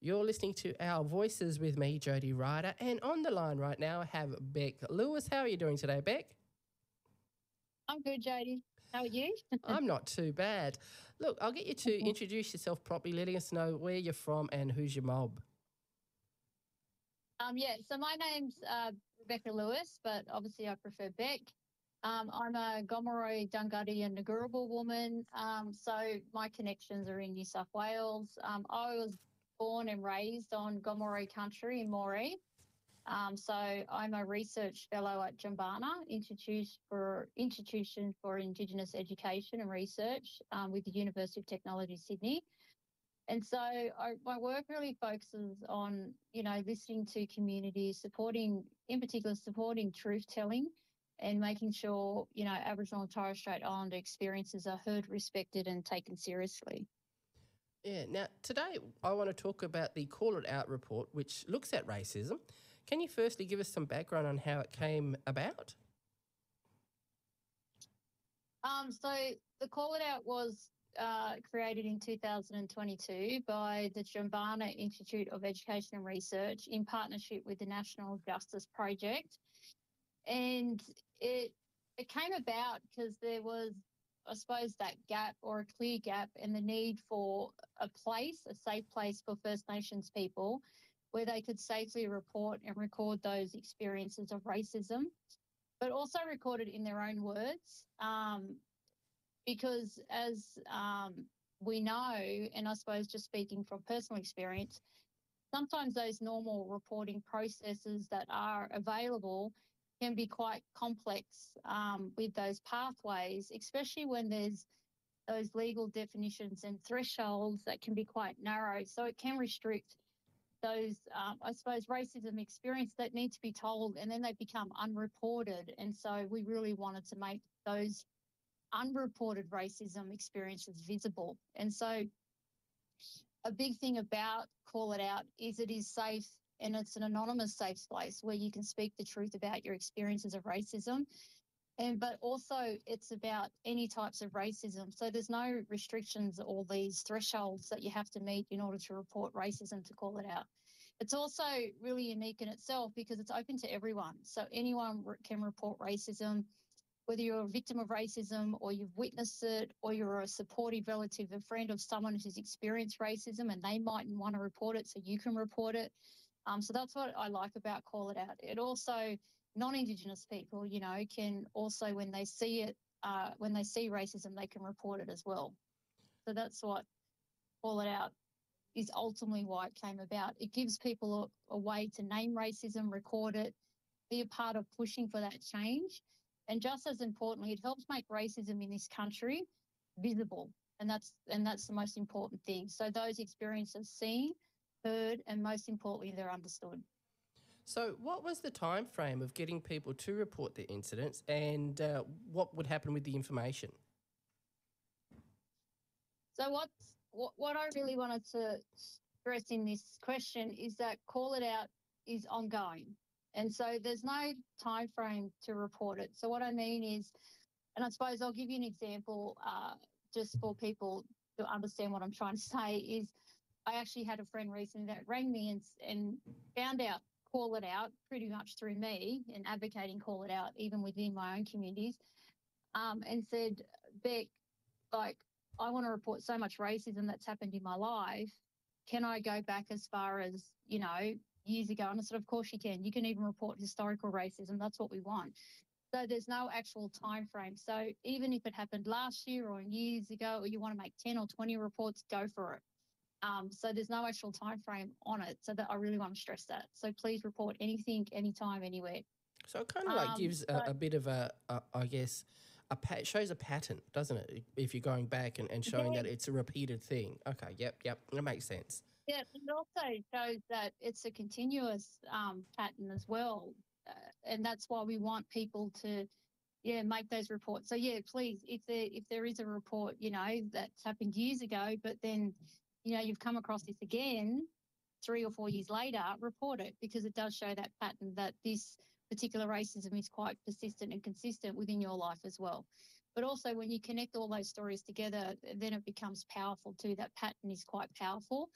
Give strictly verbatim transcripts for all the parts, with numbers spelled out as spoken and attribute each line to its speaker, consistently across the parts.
Speaker 1: You're listening to Our Voices with me, Jody Ryder, and on the line right now I have Beck Lewis. How are you doing today, Beck?
Speaker 2: I'm good, Jody. How are you?
Speaker 1: I'm not too bad. Look, I'll get you to introduce yourself properly, letting us know where you're from and who's your mob.
Speaker 2: Um, yeah, so my name's uh, Rebecca Lewis, but obviously I prefer Beck. Um, I'm a Gomeroi, Dunghutti and Ngurrubul woman, um, so my connections are in New South Wales. Um, I was born and raised on Gomeroi country in Moree. Um, so I'm a research fellow at Jumbana, Institute for, Institution for Indigenous Education and Research um, with the University of Technology, Sydney. And so I, my work really focuses on, you know, listening to communities, supporting, in particular, supporting truth telling and making sure, you know, Aboriginal and Torres Strait Islander experiences are heard, respected and taken seriously.
Speaker 1: Yeah, now today I want to talk about the Call It Out report, which looks at racism. Can you firstly give us some background on how it came about?
Speaker 2: Um, so the Call It Out was uh, created in two thousand twenty-two by the Jumbana Institute of Education and Research in partnership with the National Justice Project. And it it came about because there was, I suppose, that gap or a clear gap and the need for a place, a safe place for First Nations people where they could safely report and record those experiences of racism, but also record it in their own words. Um, because as um, we know, and I suppose just speaking from personal experience, sometimes those normal reporting processes that are available can be quite complex um, with those pathways, especially when there's those legal definitions and thresholds that can be quite narrow. So it can restrict those, um, I suppose, racism experience that need to be told, and then they become unreported. And so we really wanted to make those unreported racism experiences visible. And so a big thing about Call It Out is it is safe and it's an anonymous safe place where you can speak the truth about your experiences of racism. And but also it's about any types of racism. So there's no restrictions or these thresholds that you have to meet in order to report racism to Call It Out. It's also really unique in itself because it's open to everyone. So anyone can report racism, whether you're a victim of racism or you've witnessed it or you're a supportive relative, a friend of someone who's experienced racism and they mightn't want to report it, so you can report it. Um, so that's what I like about Call It Out. It also, non-Indigenous people, you know, can also, when they see it, uh, when they see racism, they can report it as well. So that's what Call It Out is ultimately why it came about. It gives people a, a way to name racism, record it, be a part of pushing for that change. And just as importantly, it helps make racism in this country visible. And that's and that's the most important thing. So those experiences seen, heard, and most importantly, they're understood.
Speaker 1: So what was the time frame of getting people to report their incidents, and uh, what would happen with the information?
Speaker 2: So what's, what, what I really wanted to stress in this question is that Call It Out is ongoing. And so there's no time frame to report it. So what I mean is, and I suppose I'll give you an example uh, just for people to understand what I'm trying to say, is I actually had a friend recently that rang me and, and found out Call It Out pretty much through me and advocating Call It Out even within my own communities, um, and said, Beck, like, I want to report so much racism that's happened in my life. Can I go back as far as, you know, years ago? And I said, of course you can. You can even report historical racism. That's what we want. So there's no actual time frame. So even if it happened last year or years ago, or you want to make ten or twenty reports, go for it. Um, so there's no actual time frame on it. So that I really want to stress that. So please report anything, anytime, anywhere.
Speaker 1: So it kind of like
Speaker 2: Um,
Speaker 1: gives a,
Speaker 2: but-
Speaker 1: a bit of a, a I guess, a pa- shows a pattern, doesn't it? If you're going back and, and showing
Speaker 2: Yeah.
Speaker 1: that it's a repeated thing. Okay, yep, yep, that makes sense.
Speaker 2: Yeah, it also shows that it's a continuous um, pattern as well. Uh, and that's why we want people to, yeah, make those reports. So, yeah, please, if there, if there is a report, you know, that's happened years ago, but then, you know, you've come across this again three or four years later, report it, because it does show that pattern that this particular racism is quite persistent and consistent within your life as well. But also when you connect all those stories together, then it becomes powerful too. That pattern is quite powerful,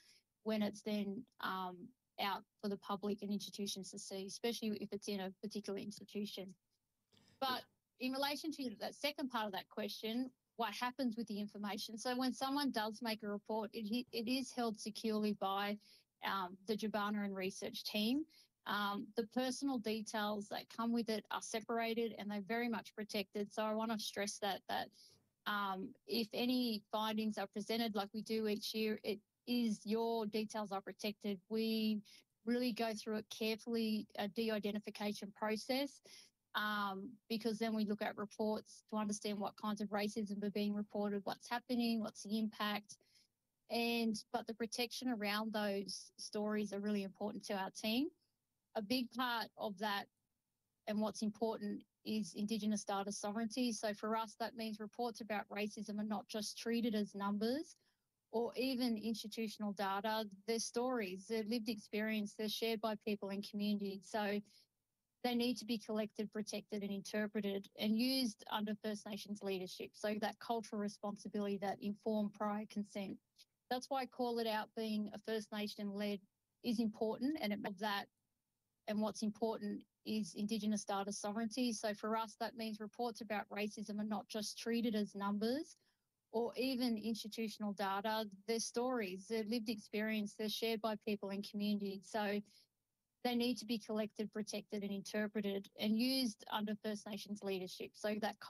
Speaker 2: when it's then um, out for the public and institutions to see, especially if it's in a particular institution. But in relation to that second part of that question, what happens with the information? So when someone does make a report, it, it is held securely by um, the Jabana and research team. Um, the personal details that come with it are separated and they're very much protected. So I want to stress that, that um, if any findings are presented like we do each year, it is your details are protected. We really go through it carefully, a de-identification process, um, because then we look at reports to understand what kinds of racism are being reported, what's happening, what's the impact. And but the protection around those stories are really important to our team. A big part of that and what's important is Indigenous data sovereignty. So for us, that means reports about racism are not just treated as numbers or even institutional data. They're stories, they're lived experience, they're shared by people in communities. So they need to be collected, protected and interpreted and used under First Nations leadership. So that cultural responsibility that informed prior consent. That's why Call It Out being a First Nation-led is important, and it of that and what's important is Indigenous data sovereignty. So for us, that means reports about racism are not just treated as numbers or even institutional data. They're stories, they're lived experience, they're shared by people in communities. So they need to be collected, protected and interpreted and used under First Nations leadership. So that